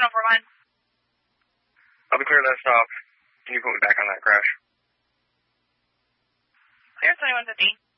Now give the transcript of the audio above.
704 line. I'll be clear of that stop. Can you put me back on that crash? Clear 2150.